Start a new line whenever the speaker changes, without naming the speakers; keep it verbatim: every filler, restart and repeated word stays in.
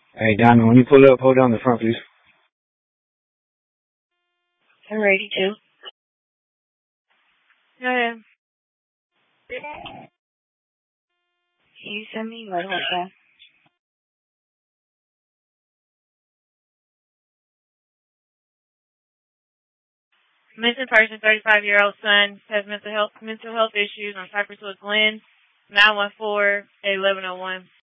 Hey, Diamond, when you pull up, hold down the front, please.
I'm ready to.
Yeah.
Can you send me what was that?
Missing person, thirty-five-year-old son, has mental health mental health issues on Cypress Woods Glen, nine one four, eleven oh one.